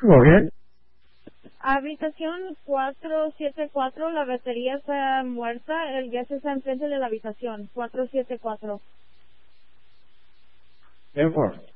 Okay. Habitación 474, la batería está muerta, el gas está enfrente de la habitación, 474. Therefore,